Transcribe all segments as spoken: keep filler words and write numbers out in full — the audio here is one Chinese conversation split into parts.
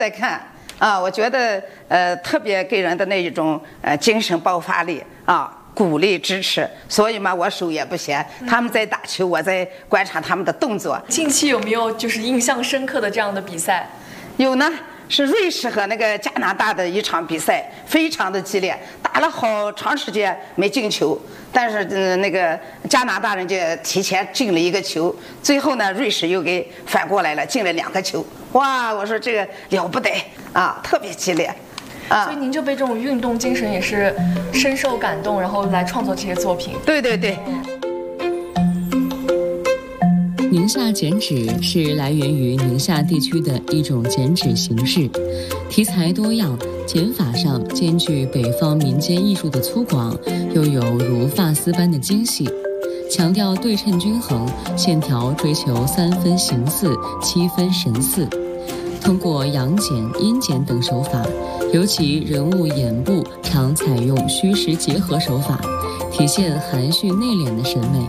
再看啊，我觉得呃特别给人的那一种呃精神爆发力啊，鼓励支持，所以嘛，我手也不闲。他们在打球，我在观察他们的动作。 近期有没有就是印象深刻的这样的比赛？ 有呢，是瑞士和那个加拿大的一场比赛，非常的激烈，打了好长时间没进球，但是呃那个加拿大人家提前进了一个球，最后呢瑞士又给反过来了，进了两个球。哇，我说这个了不得啊，特别激烈。 啊、所以您就被这种运动精神也是深受感动，然后来创作这些作品。 对对对。 宁夏剪纸是来源于宁夏地区的一种剪纸形式，题材多样，剪法上兼具北方民间艺术的粗犷，又有如发丝般的精细，强调对称均衡，线条追求三分形似，七分神似。通过阳剪、阴剪等手法，尤其人物眼部常采用虚实结合手法，体现含蓄内敛的审美。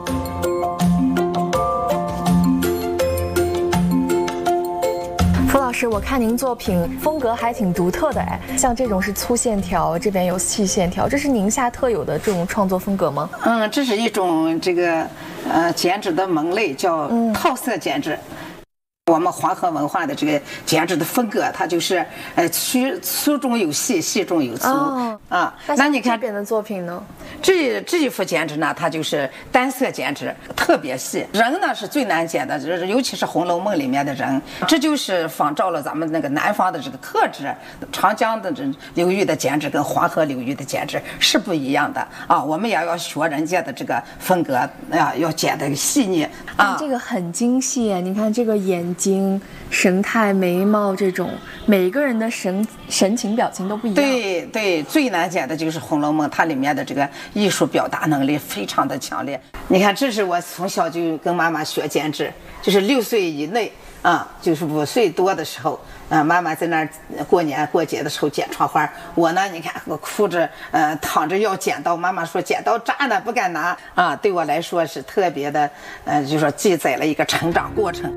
傅老师，我看您作品风格还挺独特的哎，像这种是粗线条，这边有细线条，这是宁夏特有的这种创作风格吗？ 嗯，这是一种这个呃剪纸的门类，叫套色剪纸。嗯，我们黄河文化的这个剪纸的风格，它就是呃粗粗中有细，细中有粗、哦、啊。 那你看这边的作品呢？ 这这一幅剪纸呢，它就是单色剪纸，特别细。人呢是最难剪的，尤其是《红楼梦》里面的人，这就是仿照了咱们那个南方的这个特质。长江的这流域的剪纸跟黄河流域的剪纸是不一样的啊。我们也要学人家的这个风格啊，要剪得细腻啊。 这个很精细，你看这个眼睛、神态、眉毛这种，每个人的神神情表情都不一样。 对对，最难剪的就是《红楼梦》，它里面的这个艺术表达能力非常的强烈。你看，这是我从小就跟妈妈学剪纸，就是六岁以内啊，就是五岁多的时候，啊，妈妈在那儿过年过节的时候剪窗花，我呢，你看我哭着，呃，躺着要剪刀，妈妈说剪刀扎呢，不敢拿啊。对我来说是特别的，呃，就说记载了一个成长过程。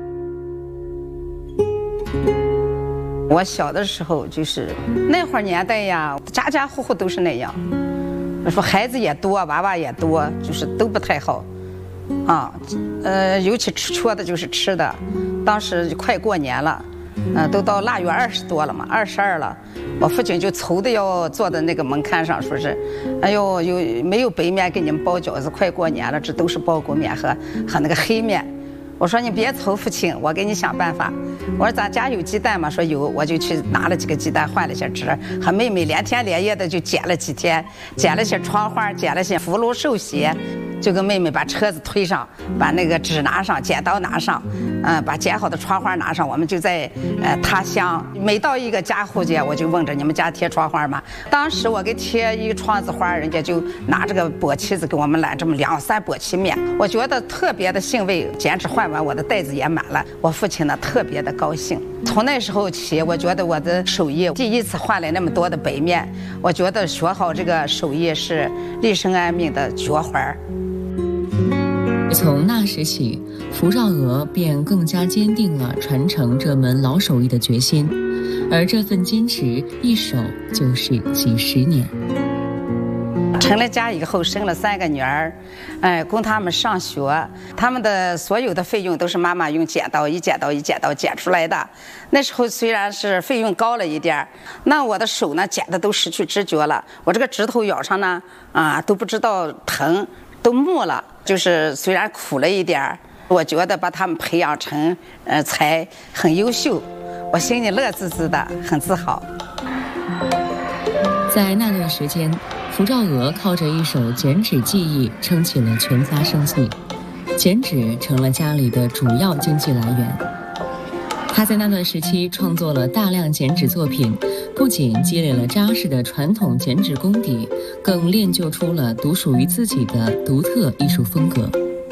我小的时候就是那会儿年代呀，家家户户都是那样。说孩子也多，娃娃也多，就是都不太好，啊，呃，尤其吃缺的就是吃的。当时就快过年了，嗯、呃，都到腊月二十多了嘛，二十二了，我父亲就愁的要坐在那个门槛上，说是，哎呦，有没有白面给你们包饺子？快过年了，这都是包谷面和和那个黑面。我说你别愁，父亲，我给你想办法。我说咱家有鸡蛋吗？说有，我就去拿了几个鸡蛋，换了些纸，和妹妹连天连夜的就剪了几天，剪了些窗花，剪了些福禄寿鞋，就跟妹妹把车子推上，把那个纸拿上，剪刀拿上，嗯，把剪好的窗花拿上，我们就在呃踏香。每到一个家户家，我就问着你们家贴窗花吗？当时我给贴一窗子花，人家就拿这个簸箕子给我们揽这么两三簸箕面，我觉得特别的欣慰。剪纸换完，我的袋子也满了，我父亲呢特别的高兴。从那时候起，我觉得我的手艺第一次换了那么多的白面，我觉得学好这个手艺是立身安命的绝活。 从那时起，符兆娥便更加坚定了传承这门老手艺的决心，而这份坚持一守就是几十年。 成了家以后，生了三个女儿，哎，供他们上学，他们的所有的费用都是妈妈用剪刀一剪刀一剪刀剪出来的。那时候虽然是费用高了一点，那我的手呢剪的都失去知觉了，我这个指头咬上呢，啊，都不知道疼，都木了。就是虽然苦了一点，我觉得把他们培养成呃才很优秀，我心里乐滋滋的，很自豪。 在那段时间，符兆娥靠着一手剪纸技艺撑起了全家生计，剪纸成了家里的主要经济来源。她在那段时期创作了大量剪纸作品，不仅积累了扎实的传统剪纸功底，更练就出了独属于自己的独特艺术风格。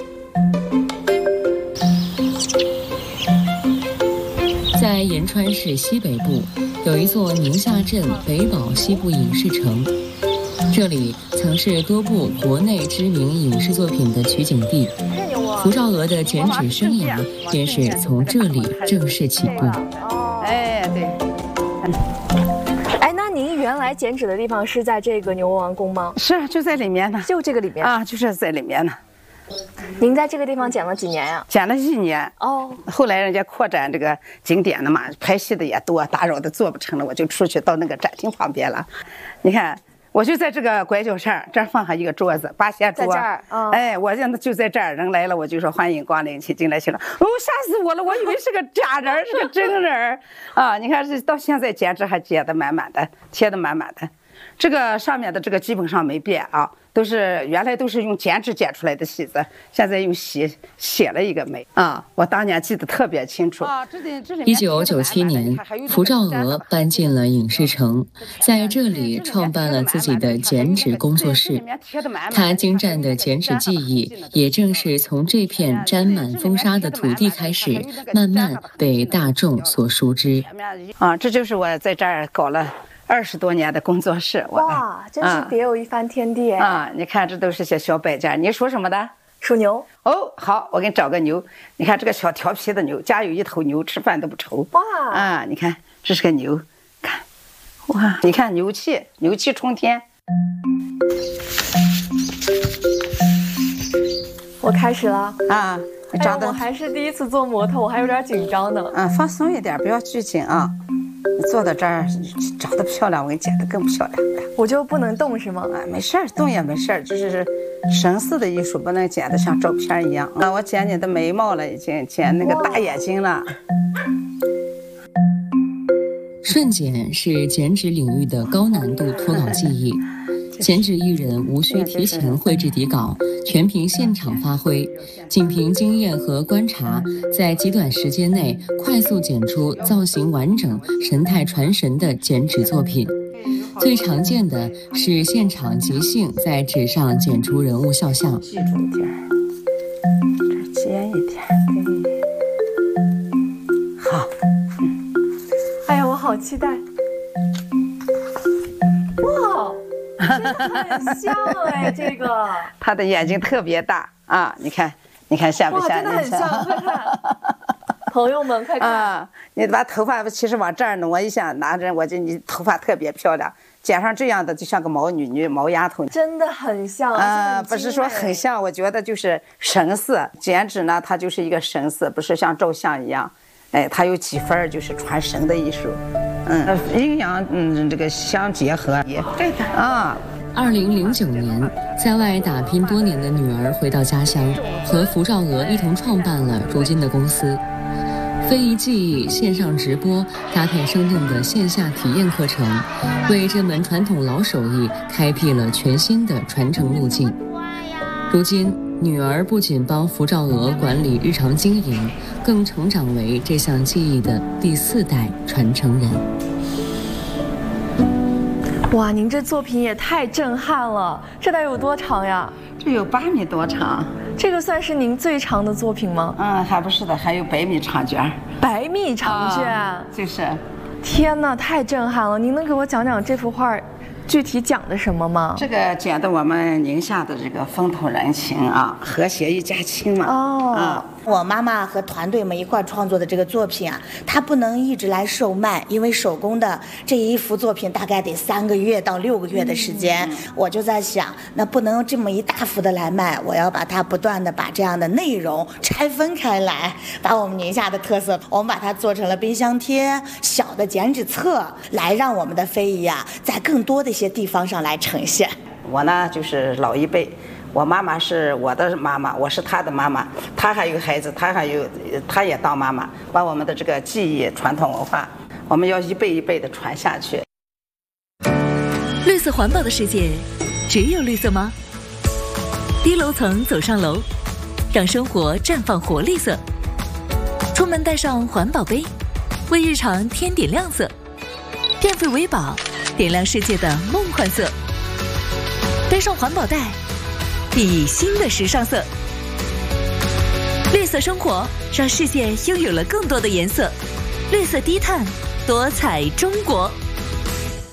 在延川市西北部，有一座宁夏镇北宝西部影视城，这里曾是多部国内知名影视作品的取景地。符兆娥的剪纸生涯便是从这里正式起步。 哎，对。 哎，那您原来剪纸的地方是在这个牛王宫吗？ 是，就在里面呢。 就这个里面啊，就是在里面呢。 您在这个地方剪了几年呀？ 剪了一年哦。 后来人家扩展这个景点了嘛，拍戏的也多，打扰的做不成了，我就出去到那个展厅旁边了。你看，我就在这个拐角上，这儿放上一个桌子，八仙桌。 在这儿。哦、 哎，我现在就在这儿，人来了我就说欢迎光临，请进来，请了。哦，吓死我了，我以为是个假人，是个真人啊！你看这到现在剪纸还剪得满满的，贴得满满的。这个上面的这个基本上没变啊，都是原来都是用剪纸剪出来的戏子，现在用写写了一个眉啊，我当年记得特别清楚。 一九九七年，福兆娥搬进了影视城，在这里创办了自己的剪纸工作室。她精湛的剪纸技艺，也正是从这片沾满风沙的土地开始，慢慢被大众所熟知。 啊，这就是我在这儿搞了二十多年的工作室。 哇，真是别有一番天地啊！啊，你看这都是些小摆件。你属什么的？ 属牛。 哦，好，我给你找个牛。你看这个小调皮的牛，家有一头牛，吃饭都不愁。 哇！ 啊，你看这是个牛，看，哇，你看牛气，牛气冲天。 我开始了啊！你长得、 哎、我还是第一次做模特，我还有点紧张呢。 嗯，放松一点，不要拘谨啊。你坐到这儿，长得漂亮，我给你剪得更漂亮。 我就不能动是吗？ 啊，没事儿，动也没事儿，就是神似的艺术，不能剪得像照片一样。啊，我剪你的眉毛了，已经剪那个大眼睛了。 瞬剪是剪纸领域的高难度脱稿技艺。剪纸艺人无需提前绘制底稿，全凭现场发挥，仅凭经验和观察，在极短时间内快速剪出造型完整、神态传神的剪纸作品。最常见的是现场即兴在纸上剪出人物肖像。 记住一点，这尖一点，对。好， 嗯。哎呀，我好期待！哇！真的很像哎，这个他的眼睛特别大啊！你看，你看像不像？ 真的很像，快看！朋友们，快看！ 啊，你把头发其实往这儿挪一下，拿着我这你头发特别漂亮，剪上这样的就像个毛女女、毛丫头。 真的很像啊、呃，不是说很像，我觉得就是神似。剪纸呢，它就是一个神似，不是像照相一样。哎，它有几分就是传神的艺术。嗯，阴阳嗯这个相结合也对的啊。 二零零九年，在外打拼多年的女儿回到家乡，和福兆娥一同创办了如今的公司。非遗技艺线上直播搭配生动的线下体验课程，为这门传统老手艺开辟了全新的传承路径。如今，女儿不仅帮福兆娥管理日常经营，更成长为这项技艺的第四代传承人。 哇，您这作品也太震撼了！这得有多长呀？ 这有八米多长。 这个算是您最长的作品吗？ 嗯，还不是的，还有百米长卷。 百米长卷、 啊，就是。 天哪，太震撼了！您能给我讲讲这幅画具体讲的什么吗？ 这个讲的我们宁夏的这个风土人情啊，和谐一家亲嘛。 哦。 啊。 我妈妈和团队们一块创作的这个作品啊，它不能一直来售卖，因为手工的这一幅作品大概得三个月到六个月的时间。嗯、我就在想，那不能这么一大幅的来卖，我要把它不断的把这样的内容拆分开来，把我们宁夏的特色，我们把它做成了冰箱贴、小的剪纸册，来让我们的非遗啊，在更多的一些地方上来呈现。 我呢，就是老一辈。我妈妈是我的妈妈，我是她的妈妈，她还有孩子，她还有，她也当妈妈，把我们的这个技艺、传统文化，我们要一辈一辈的传下去。 绿色环保的世界，只有绿色吗？低楼层走上楼，让生活绽放活力色。出门带上环保杯，为日常添点亮色。变废为宝，点亮世界的梦幻色。背上环保袋。熠熠新的时尚色，绿色生活让世界拥有了更多的颜色，绿色低碳，多彩中国。